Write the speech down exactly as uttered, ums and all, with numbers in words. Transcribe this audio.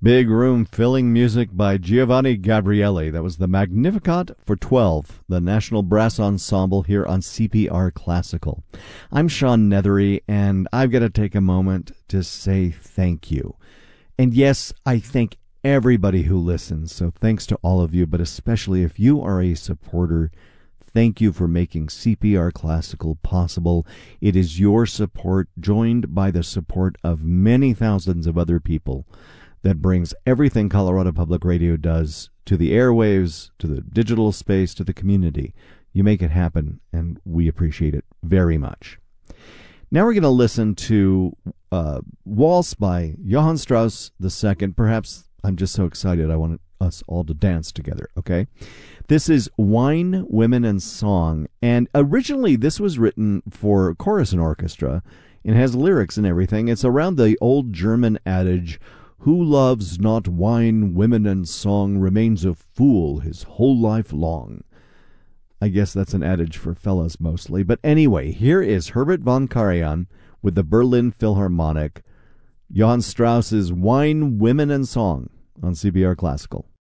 Big room filling music by Giovanni Gabriele. That was the Magnificat for twelve, the National Brass Ensemble here on C P R Classical. I'm Sean Nethery, and I've got to take a moment to say thank you. And yes, I thank everybody who listens, so thanks to all of you, but especially if you are a supporter, thank you for making C P R Classical possible. It is your support, joined by the support of many thousands of other people, that brings everything Colorado Public Radio does to the airwaves, to the digital space, to the community. You make it happen, and we appreciate it very much. Now we're going to listen to uh, Waltz by Johann Strauss the Second. Perhaps I'm just so excited I want us all to dance together, okay? This is Wine, Women, and Song, and originally this was written for chorus and orchestra. It has lyrics and everything. It's around the old German adage, "Who loves not wine, women, and song remains a fool his whole life long." I guess that's an adage for fellas mostly. But anyway, here is Herbert von Karajan with the Berlin Philharmonic, Johann Strauss's Wine, Women, and Song on C B R Classical.